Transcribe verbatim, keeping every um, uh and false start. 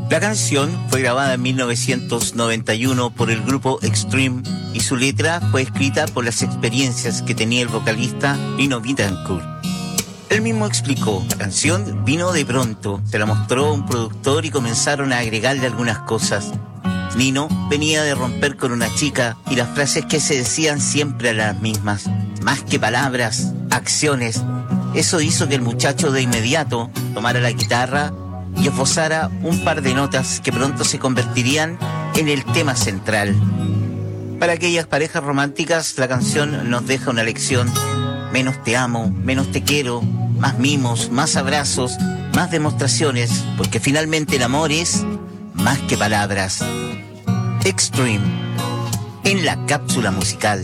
La canción fue grabada en mil novecientos noventa y uno por el grupo Extreme y su letra fue escrita por las experiencias que tenía el vocalista Nino Bettencourt. Él mismo explicó, la canción vino de pronto, se la mostró un productor y comenzaron a agregarle algunas cosas. Nino venía de romper con una chica y las frases que se decían siempre eran las mismas. Más que palabras, acciones. Eso hizo que el muchacho de inmediato tomara la guitarra y esbozara un par de notas que pronto se convertirían en el tema central. Para aquellas parejas románticas, la canción nos deja una lección. Menos te amo, menos te quiero, más mimos, más abrazos, más demostraciones, porque finalmente el amor es más que palabras. Extreme, en la cápsula musical.